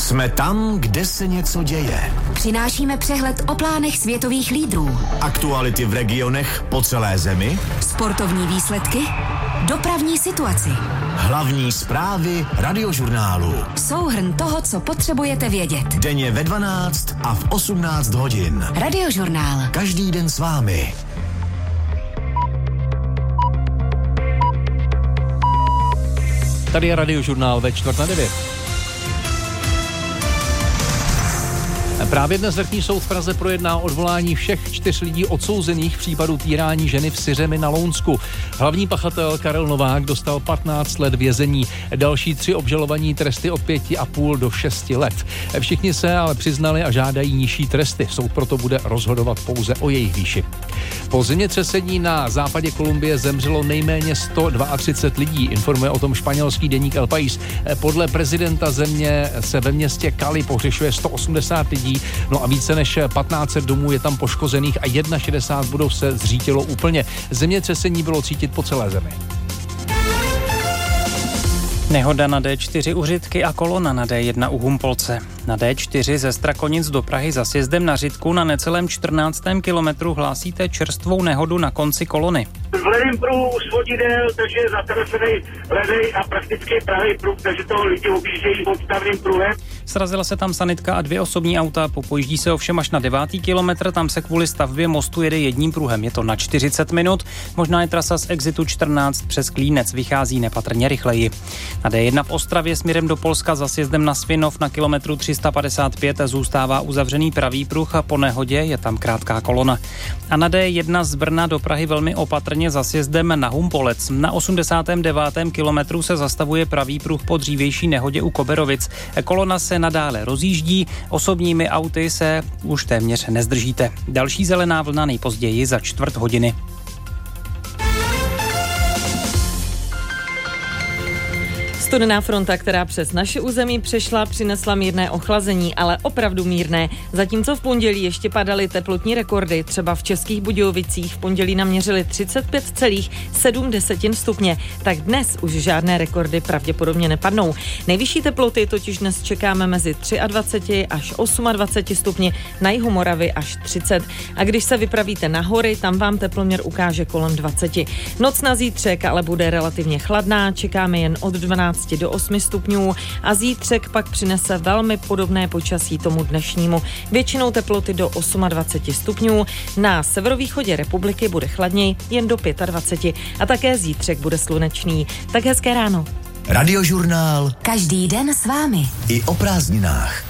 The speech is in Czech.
Jsme tam, kde se něco děje. Přinášíme přehled o plánech světových lídrů. Aktuality v regionech po celé zemi. Sportovní výsledky. Dopravní situaci. Hlavní zprávy Radiožurnálu. Souhrn toho, co potřebujete vědět. Denně ve 12 a v 18 hodin. Radiožurnál. Každý den s vámi. Tady je Radiožurnál ve 8:45. Právě dnes Vrchní soud v Praze projedná odvolání všech 4 lidí odsouzených v případu týrání ženy v Syřemi na Lounsku. Hlavní pachatel Karel Novák dostal 15 let vězení. Další 3 obžalovaní tresty od 5,5 do 6 let. Všichni se ale přiznali a žádají nižší tresty. Soud proto bude rozhodovat pouze o jejich výši. Po zemětřesení na západě Kolumbie zemřelo nejméně 132 lidí, informuje o tom španělský deník El País. Podle prezidenta země se ve městě Cali pohřešuje 180 lidí, no a více než 1500 domů je tam poškozených a 61 budov se zřítilo úplně. Zemětřesení bylo cítit po celé zemi. Nehoda na D4 u Řitky a kolona na D1 u Humpolce. Na D4 ze Strakonic do Prahy za sjezdem na Řitku na necelém 14. kilometru hlásíte čerstvou nehodu na konci kolony. V levém pruhu už vodidel, takže je zatracený levej a prakticky pravý pruh, takže toho lidi objíždějí odstavným pruhem. Srazila se tam sanitka a 2 osobní auta, popojíždí se ovšem až na 9. kilometr, tam se kvůli stavbě mostu jede jedním pruhem, je to na 40 minut, možná je trasa z exitu 14 přes Klínec, vychází nepatrně rychleji. Na D1 v Ostravě směrem do Polska za sjezdem na Svinov na kilometru 355 zůstává uzavřený pravý pruh a po nehodě je tam krátká kolona. A na D1 z Brna do Prahy velmi opatrně za sjezdem na Humpolec. Na 89. kilometru se zastavuje pravý pruh po dřívější nehodě u Koberovic. Kolona se nadále rozjíždí, osobními auty se už téměř nezdržíte. Další zelená vlna nejpozději za 1/4 hodiny. Studená fronta, která přes naše území přešla, přinesla mírné ochlazení, ale opravdu mírné. Zatímco v pondělí ještě padaly teplotní rekordy, třeba v Českých Budějovicích v pondělí naměřili 35,7 stupně, tak dnes už žádné rekordy pravděpodobně nepadnou. Nejvyšší teploty totiž dnes čekáme mezi 23 až 28 stupni, na jihu Moravy až 30. A když se vypravíte na hory, tam vám teploměr ukáže kolem 20. Noc na zítřek ale bude relativně chladná, čekáme jen od 12 do 8 stupňů a zítřek pak přinese velmi podobné počasí tomu dnešnímu. Většinou teploty do 28 stupňů, na severovýchodě republiky bude chladněji jen do 25 a také zítřek bude slunečný. Tak hezké ráno. Radiožurnál. Každý den s vámi. I o prázdninách.